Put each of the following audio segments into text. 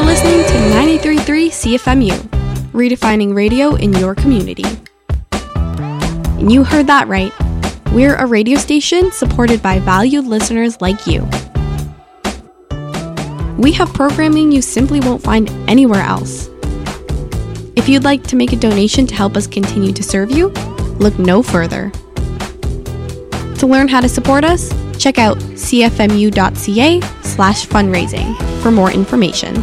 listening to 93.3 CFMU, redefining radio in your community. And you heard that right. We're a radio station supported by valued listeners like you. We have programming you simply won't find anywhere else. If you'd like to make a donation to help us continue to serve you, look no further. To learn how to support us, check out cfmu.ca/fundraising for more information.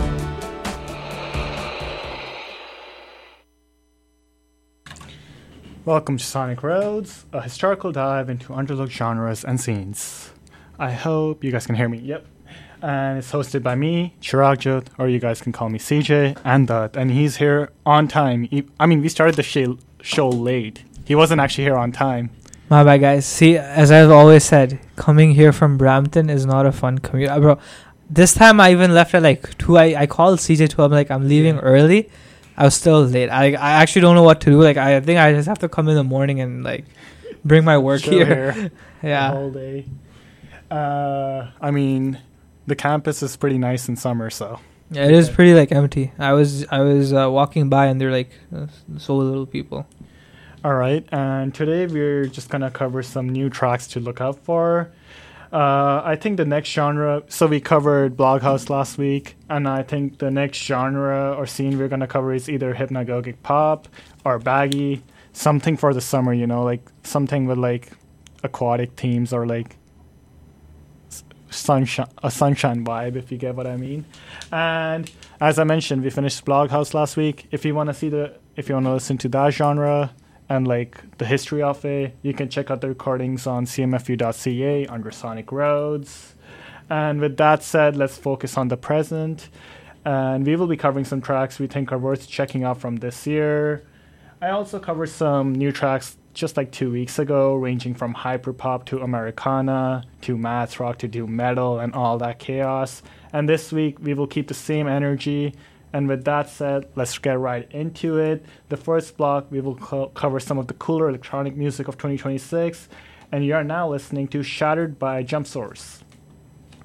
Welcome to Sonic Roads, a historical dive into underlooked genres and scenes. I hope you guys can hear me. Yep. And it's hosted by me, Chiragjot, or you guys can call me CJ, and Dutt. And he's here on time. We started the show late. He wasn't actually here on time. My bad, guys. See, as I've always said, coming here from Brampton is not a fun commute. Bro, this time I even left at like 2. I called CJ 2. I'm like, I'm leaving early. I was still late. I actually don't know what to do. Like, I think I just have to come in the morning and like bring my work here. Yeah. The whole day. The campus is pretty nice in summer, so. Yeah, it is pretty like empty. I was walking by and there are like so little people. All right, and today we're just gonna cover some new tracks to look out for. I think the next genre, so we covered Bloghouse last week, and I think the next genre or scene we're going to cover is either hypnagogic pop or baggy, something for the summer, like something with like aquatic themes or like a sunshine vibe, if you get what I mean. And as I mentioned, we finished Bloghouse last week. If you want to listen to that genre and like the history of it, you can check out the recordings on cmfu.ca under Sonic Roads. And with that said, let's focus on the present. And we will be covering some tracks we think are worth checking out from this year. I also covered some new tracks just like 2 weeks ago, ranging from hyperpop to Americana to math rock to doom metal and all that chaos. And this week we will keep the same energy. And with that said, let's get right into it. The first block, we will cover some of the cooler electronic music of 2026. And you are now listening to Shattered by Jump Source.